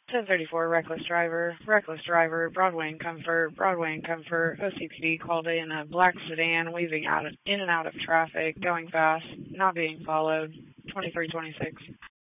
1034, reckless driver, Broadway and Comfort, OCPD called in a black sedan weaving in and out of traffic, going fast, not being followed, 2326.